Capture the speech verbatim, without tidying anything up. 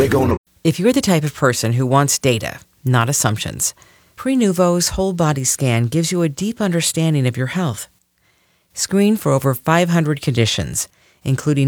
gonna... If you're the type of person who wants data, not assumptions, Prenuvo's whole body scan gives you a deep understanding of your health. Screen for over five hundred conditions, including